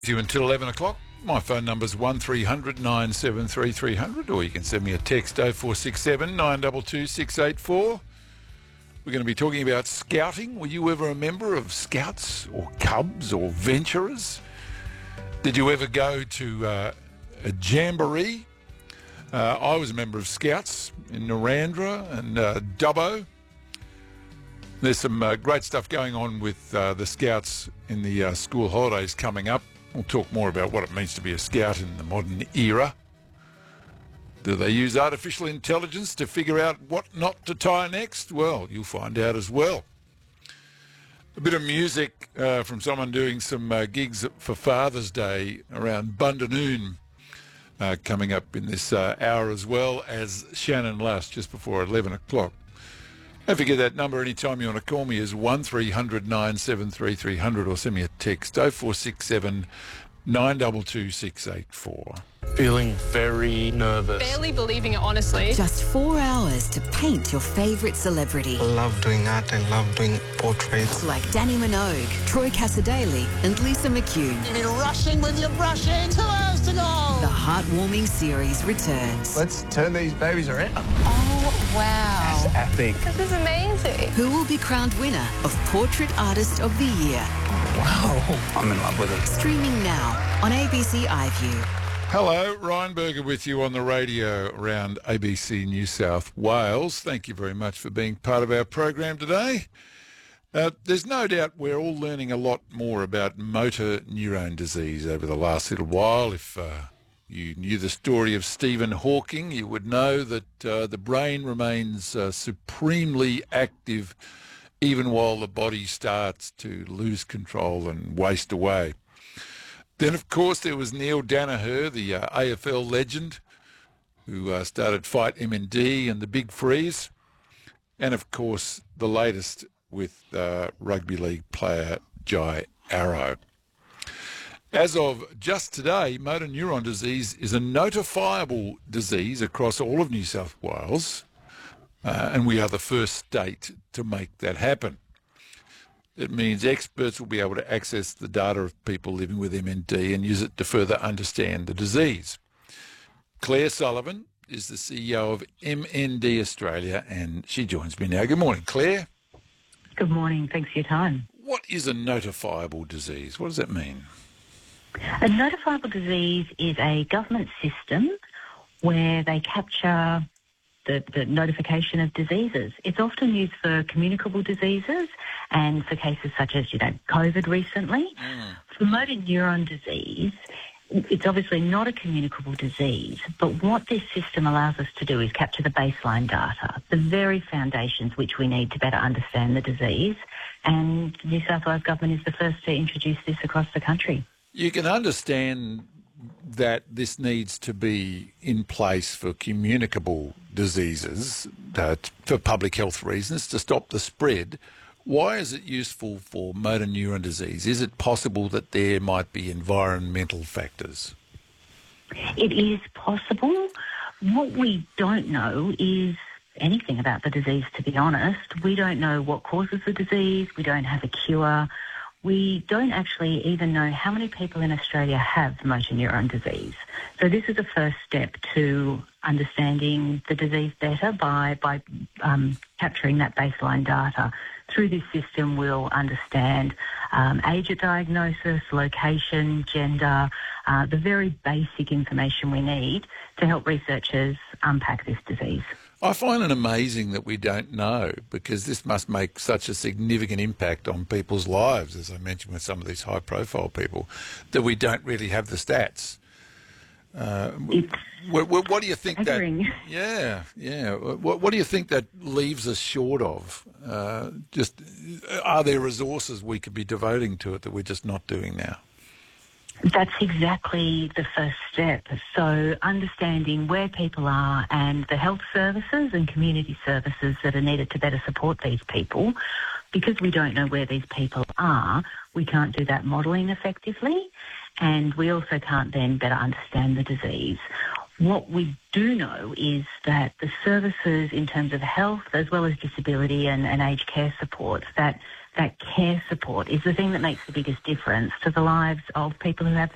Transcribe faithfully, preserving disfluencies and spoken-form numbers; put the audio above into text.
With you until eleven o'clock. My phone number's one three hundred nine seven three three hundred, or you can send me a text oh four six seven nine two two six eight four. We're going to be talking about scouting. Were you ever a member of Scouts or Cubs or Venturers? Did you ever go to uh, a jamboree? Uh, I was a member of Scouts in Narrandera and uh, Dubbo. There's some uh, great stuff going on with uh, the Scouts in the uh, school holidays coming up. We'll talk more about what it means to be a Scout in the modern era. Do they use artificial intelligence to figure out what not to tie next? Well, you'll find out as well. A bit of music uh, from someone doing some uh, gigs for Father's Day around Bundanoon uh, coming up in this uh, hour, as well as Shannon Lass just before eleven o'clock. Don't forget that number anytime you want to call me is one three hundred nine seven three three hundred, or send me a text oh four six seven nine two two six eight four. Feeling very nervous. Barely believing it, honestly. Just four hours to paint your favourite celebrity. I love doing art and love doing portraits. Like Danny Minogue, Troy Cassar-Daley and Lisa McCune. You've been rushing with your brushing. Two hours to go. The heartwarming series returns. Let's turn these babies around. Oh, wow. That's epic. This is amazing. Who will be crowned winner of Portrait Artist of the Year? Wow. I'm in love with it. Streaming now on A B C iView. Hello, Ryan Berger with you on the radio around A B C New South Wales. Thank you very much for being part of our program today. Uh, there's no doubt we're all learning a lot more about motor neurone disease over the last little while. If uh, you knew the story of Stephen Hawking, you would know that uh, the brain remains uh, supremely active even while the body starts to lose control and waste away. Then, of course, there was Neil Danaher, the uh, A F L legend, who uh, started Fight M N D and the Big Freeze. And, of course, the latest with uh, rugby league player Jai Arrow. As of just today, motor neuron disease is a notifiable disease across all of New South Wales, uh, and we are the first state to make that happen. It means experts will be able to access the data of people living with M N D and use it to further understand the disease. Claire Sullivan is the C E O of M N D Australia, and she joins me now. Good morning, Claire. Good morning. Thanks for your time. What is a notifiable disease? What does that mean? A notifiable disease is a government system where they capture the, the notification of diseases. It's often used for communicable diseases and for cases such as, you know, COVID recently. Mm. For motor neuron disease, it's obviously not a communicable disease, but what this system allows us to do is capture the baseline data, the very foundations which we need to better understand the disease, and the New South Wales Government is the first to introduce this across the country. You can understand that this needs to be in place for communicable diseases, uh, for public health reasons, to stop the spread. Why is it useful for motor neuron disease? Is it possible that there might be environmental factors? It is possible. What we don't know is anything about the disease, to be honest. We don't know what causes the disease. We don't have a cure. We don't actually even know how many people in Australia have motor neuron disease. So this is a first step to understanding the disease better by, by um, capturing that baseline data. Through this system, we'll understand um, age at diagnosis, location, gender, uh, the very basic information we need to help researchers unpack this disease. I find it amazing that we don't know, because this must make such a significant impact on people's lives, as I mentioned with some of these high-profile people, that we don't really have the stats. Uh, what, what, what do you think staggering. that? Yeah, yeah. What, what do you think that leaves us short of? Uh, just are there resources we could be devoting to it that we're just not doing now? That's exactly the first step. So understanding where people are and the health services and community services that are needed to better support these people. Because we don't know where these people are, we can't do that modelling effectively, and we also can't then better understand the disease. What we do know is that the services in terms of health as well as disability and, and aged care supports, that that care support is the thing that makes the biggest difference to the lives of people who have